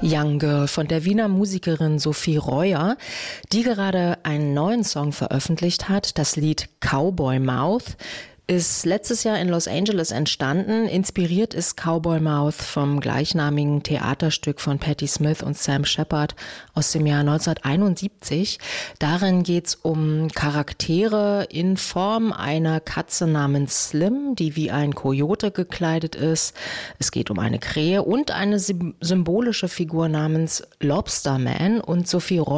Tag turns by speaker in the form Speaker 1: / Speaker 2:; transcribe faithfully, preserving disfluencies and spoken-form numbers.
Speaker 1: Young Girl von der Wiener Musikerin Sophie Reuer, die gerade einen neuen Song veröffentlicht hat. Das Lied Cowboy Mouth ist letztes Jahr in Los Angeles entstanden. Inspiriert ist Cowboy Mouth vom gleichnamigen Theaterstück von Patti Smith und Sam Shepard aus dem Jahr neunzehnhunderteinundsiebzig. Darin geht es um Charaktere in Form einer Katze namens Slim, die wie ein Kojote gekleidet ist. Es geht um eine Krähe und eine symbolische Figur namens Lobster Man. Und Sophie Reuer